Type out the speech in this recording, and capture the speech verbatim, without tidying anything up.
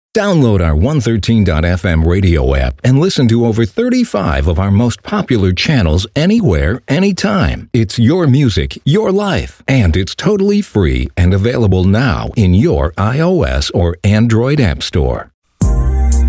Download our one thirteen dot f m radio app and listen to over thirty-five of our most popular channels anywhere, anytime. It's your music, your life, and it's totally free and available now in your iOS or Android app store.